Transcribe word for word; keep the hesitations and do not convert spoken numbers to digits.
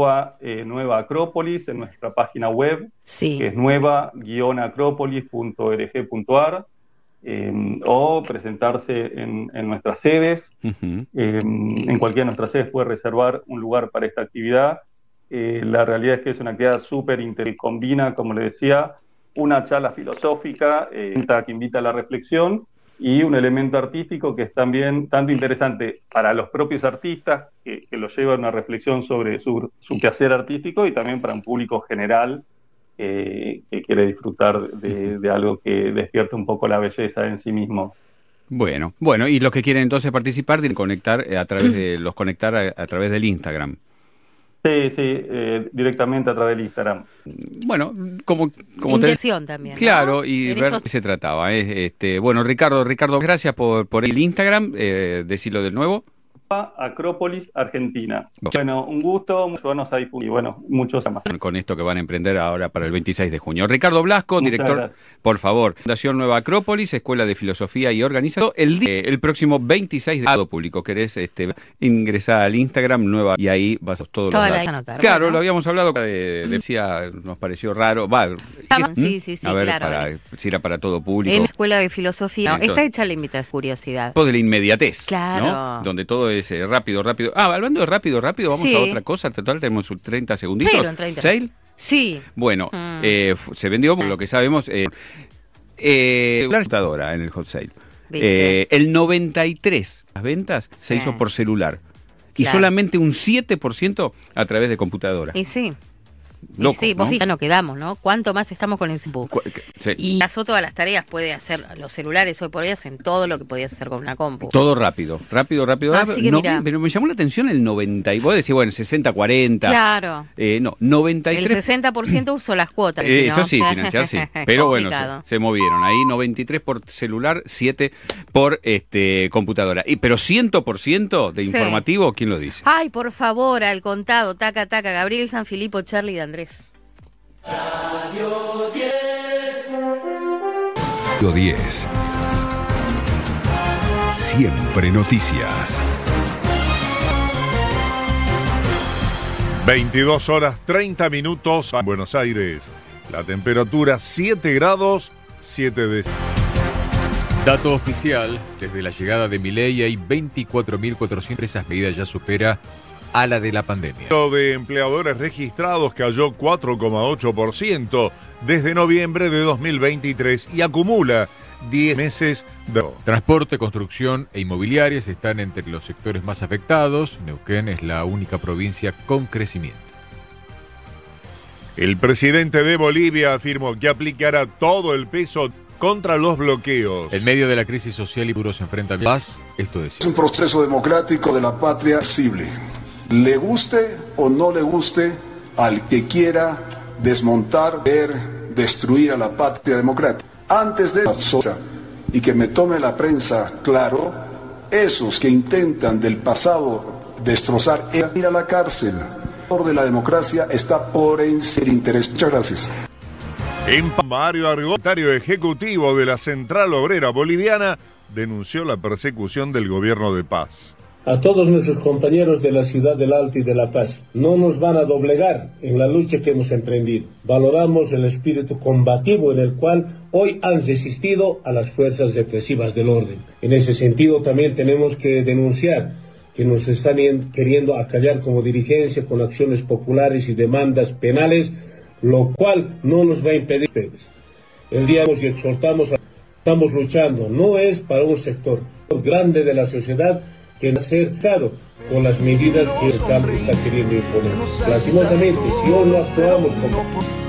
arroba eh, Nueva Acrópolis en nuestra página web, sí. que es nueva guion acrópolis punto org punto ar, eh, o presentarse en, en nuestras sedes. Uh-huh. Eh, en cualquiera de nuestras sedes puede reservar un lugar para esta actividad. Eh, la realidad es que es una actividad súper interesante, que combina, como le decía, una charla filosófica eh, que invita a la reflexión, y un elemento artístico que es también tanto interesante para los propios artistas, que, que lo lleva a una reflexión sobre su, su quehacer artístico, y también para un público general eh, que quiere disfrutar de, de algo que despierta un poco la belleza en sí mismo. Bueno, bueno, y los que quieren entonces participar, tienen que conectar a través de los conectar a, a través del Instagram. Sí, sí, eh, directamente a través del Instagram. Bueno, como... como Intención te... también, Claro, ¿no? y en ver estos... qué se trataba. ¿eh? Este, bueno, Ricardo, Ricardo, gracias por, por el Instagram, eh, decirlo de nuevo. Acrópolis, Argentina. Bueno, un gusto, ayudarnos a difundir, y bueno, muchos más. Con esto que van a emprender ahora para el veintiséis de junio. Ricardo Blasco, muchas director, gracias. Por favor, Fundación Nueva Acrópolis, Escuela de Filosofía y Organización, el, día, el próximo veintiséis de público. Querés este, ingresar al Instagram Nueva, y ahí vas a todos Toda los datos. Anotar, claro, bueno. Lo habíamos hablado, de, decía, nos pareció raro. Va, sí, sí, sí, a ver, claro. Para, si era para todo público. En la Escuela de Filosofía, Entonces, está hecha la invitación, curiosidad. Todo de la inmediatez, claro. ¿no? Donde todo es eh, rápido, rápido. Ah, hablando de rápido, rápido, vamos sí. a otra cosa. Total, tenemos treinta segunditos. Pero en treinta. ¿Sale? Sí. Bueno, mm. eh, se vendió, por lo que sabemos, eh, eh, la computadora en el hot sale. Eh, el noventa y tres por ciento de las ventas se sí. hizo por celular. Y claro. solamente un siete por ciento a través de computadora. Y sí. Loco, y sí, ¿no? vos fíjate, no quedamos, ¿no? ¿Cuánto más estamos con el Facebook? Sí. Y pasó todas las tareas, puede hacer, los celulares hoy por hoy hacen todo lo que podías hacer con una compu. Todo rápido, rápido, rápido. Ah, rápido. Sí que no, mira. Pero me llamó la atención el noventa, y vos decís, bueno, sesenta cuarenta. Claro. Eh, no, noventa y tres. El sesenta por ciento usó las cuotas. Eh, ¿no? Eso sí, financiar sí. Pero bueno, se, se movieron. Ahí noventa y tres por celular, siete por este computadora. Y, pero cien por ciento de informativo, sí. ¿Quién lo dice? Ay, por favor, al contado, taca, taca, Gabriel Sanfilippo, Charlie de Andrés. Radio diez. Radio diez. Siempre noticias. veintidós horas treinta minutos en Buenos Aires. La temperatura siete grados, siete décimas. Dato oficial, desde la llegada de Milei hay veinticuatro mil cuatrocientas, esas medidas ya supera a la de la pandemia. El número de empleadores registrados cayó cuatro coma ocho por ciento desde noviembre de dos mil veintitrés y acumula diez meses de... Transporte, construcción e inmobiliarias están entre los sectores más afectados. Neuquén es la única provincia con crecimiento. El presidente de Bolivia afirmó que aplicará todo el peso contra los bloqueos. En medio de la crisis social y duros enfrentamientos, paz, esto decía. Es un proceso democrático de la patria posible. Le guste o no le guste al que quiera desmontar, ver, destruir a la patria democrática. Antes de eso, y que me tome la prensa claro, esos que intentan del pasado destrozar, ir a la cárcel. El de la democracia está por encima del interés. Muchas gracias. En Mario Argó, secretario ejecutivo de la Central Obrera Boliviana, denunció la persecución del gobierno de Paz. A todos nuestros compañeros de la ciudad del Alto y de La Paz, no nos van a doblegar en la lucha que hemos emprendido. Valoramos el espíritu combativo en el cual hoy han resistido a las fuerzas represivas del orden. En ese sentido también tenemos que denunciar que nos están queriendo acallar como dirigencia con acciones populares y demandas penales, lo cual no nos va a impedir ustedes. El día de hoy exhortamos, a, estamos luchando, no es para un sector grande de la sociedad que ha acercado con las medidas que el cambio está queriendo imponer. Lastimosamente, si hoy no actuamos como...